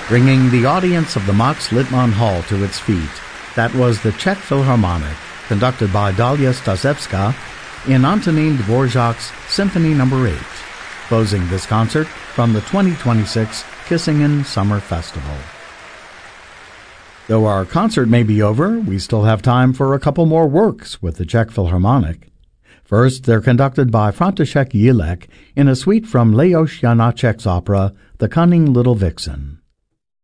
bringing the audience of the Max Littmann Hall to its feet. That was the Czech Philharmonic, conducted by Dalia Stasevska in Antonin Dvorak's Symphony No. 8, closing this concert from the 2026 Kissingen Summer Festival. Though our concert may be over, we still have time for a couple more works with the Czech Philharmonic. First, they're conducted by František Jílek in a suite from Leos Janáček's opera The Cunning Little Vixen.